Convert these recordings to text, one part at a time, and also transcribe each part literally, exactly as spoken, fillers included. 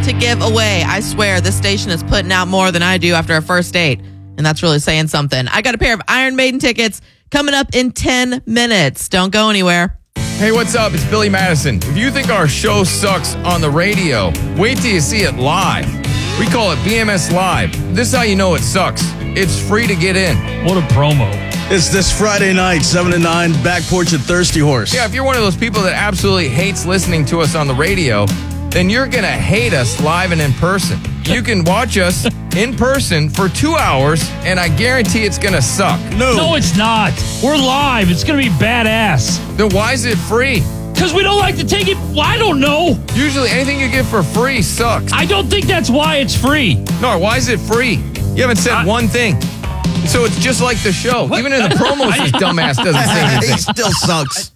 to give away. I swear, this station is putting out more than I do after a first date, and that's really saying something. I got a pair of Iron Maiden tickets coming up in ten minutes. Don't go anywhere. Hey, what's up? It's Billy Madison. If you think our show sucks on the radio, wait till you see it live. We call it B M S Live. This is how you know it sucks. It's free to get in. What a promo. It's this Friday night, seven to nine, Back Porch at Thirsty Horse. Yeah, if you're one of those people that absolutely hates listening to us on the radio, then you're going to hate us live and in person. You can watch us in person for two hours, and I guarantee it's going to suck. No. No, it's not. We're live. It's going to be badass. Then why is it free? Because we don't like to take it. Well, I don't know. Usually anything you get for free sucks. I don't think that's why it's free. No, why is it free? You haven't said I- one thing. So it's just like the show. What? Even in the promos, this dumbass doesn't say He anything. still sucks.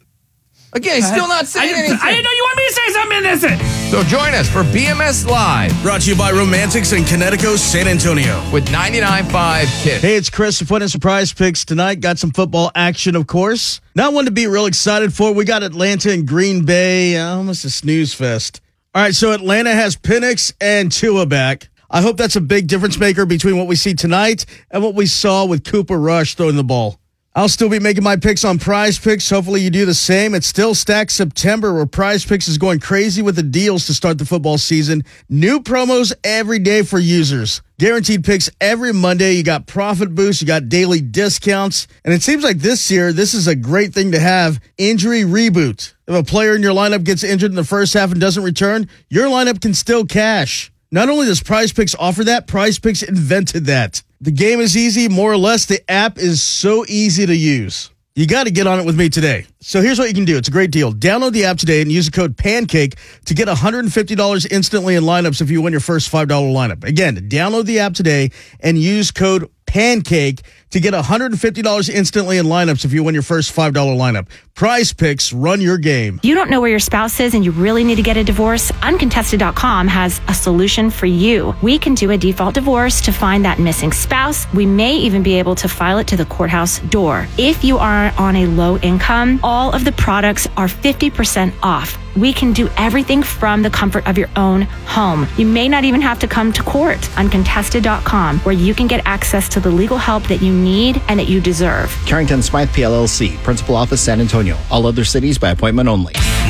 Again, he's still not I saying didn't, anything. I didn't know you wanted me to say something in this. So join us for B M S Live Brought to you by Romantics in Connecticut, San Antonio. with ninety-nine point five Kiss. Hey, it's Chris with Fun Surprise Picks tonight. Got some football action, of course. Not one to be real excited for. We got Atlanta and Green Bay. Almost a snooze fest. All right, so Atlanta has Penix and Tua back. I hope that's a big difference maker between what we see tonight and what we saw with Cooper Rush throwing the ball. I'll still be making my picks on Prize Picks. Hopefully you do the same. It's still Stack September, where Prize Picks is going crazy with the deals to start the football season. New promos every day for users. Guaranteed picks every Monday. You got profit boosts. You got daily discounts. And it seems like this year, this is a great thing to have. Injury reboot. If a player in your lineup gets injured in the first half and doesn't return, your lineup can still cash. Not only does Prize Picks offer that, Prize Picks invented that. The game is easy, more or less. The app is so easy to use. You got to get on it with me today. So here's what you can do. It's a great deal. Download the app today and use the code PANCAKE to get one hundred fifty dollars instantly in lineups if you win your first five dollars lineup. Again, download the app today and use code PANCAKE to get one hundred fifty dollars instantly in lineups if you win your first five dollars lineup. Prize Picks, run your game. You don't know where your spouse is and you really need to get a divorce? Uncontested dot com has a solution for you. We can do a default divorce to find that missing spouse. We may even be able to file it to the courthouse door. If you are on a low income, all of the products are fifty percent off. We can do everything from the comfort of your own home. You may not even have to come to court. Uncontested dot com, where you can get access to the legal help that you need and that you deserve. Carrington Smythe P L L C, Principal Office, San Antonio. All other cities by appointment only.